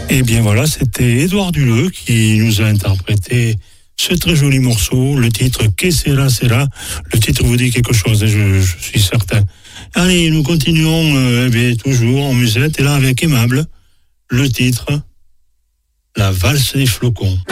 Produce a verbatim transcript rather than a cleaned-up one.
Et bien voilà, c'était Édouard Duleux qui nous a interprété ce très joli morceau, le titre « Que sera sera ». Le titre vous dit quelque chose, je, je suis certain. Allez, nous continuons euh, eh bien, toujours en musette, et là avec Aimable, le titre « La valse des flocons ».